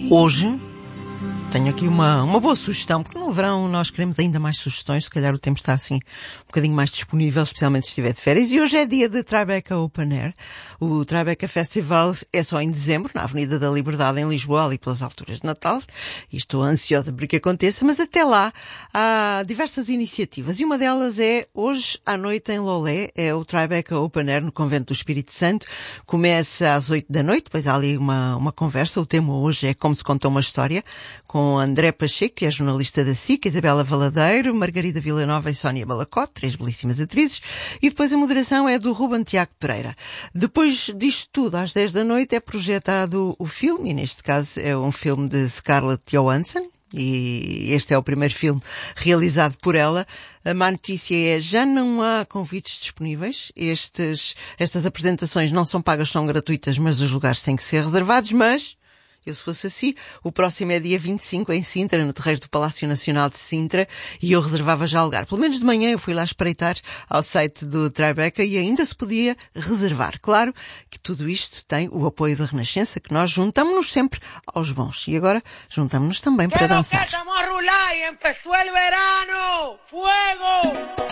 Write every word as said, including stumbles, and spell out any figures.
Hoje tenho aqui uma, uma boa sugestão, porque no verão nós queremos ainda mais sugestões, se calhar o tempo está assim um bocadinho mais disponível, especialmente se estiver de férias, e hoje é dia de Tribeca Open Air. O Tribeca Festival é só em dezembro, na Avenida da Liberdade, em Lisboa, ali pelas alturas de Natal, e estou ansiosa por que aconteça, mas até lá há diversas iniciativas, e uma delas é hoje à noite em Lolé, é o Tribeca Open Air no Convento do Espírito Santo, começa às oito da noite, depois há ali uma, uma conversa, o tema hoje é como se conta uma história, com André Pacheco, que é jornalista da S I C, Isabela Valadeiro, Margarida Villanova e Sónia Balacote, três belíssimas atrizes, e depois a moderação é do Ruben Tiago Pereira. Depois disto tudo, às dez da noite, é projetado o filme, e neste caso é um filme de Scarlett Johansson, e este é o primeiro filme realizado por ela. A má notícia é, já não há convites disponíveis. Estes, estas apresentações não são pagas, são gratuitas, mas os lugares têm que ser reservados, mas eu, se fosse assim, o próximo é dia vinte e cinco em Sintra, no terreiro do Palácio Nacional de Sintra, e eu reservava já lugar. Pelo menos de manhã eu fui lá espreitar ao site do Tribeca e ainda se podia reservar. Claro que tudo isto tem o apoio da Renascença, que nós juntamos-nos sempre aos bons. E agora juntamos-nos também para dançar. Estamos a rular y empezó el verano. ¡Fuego!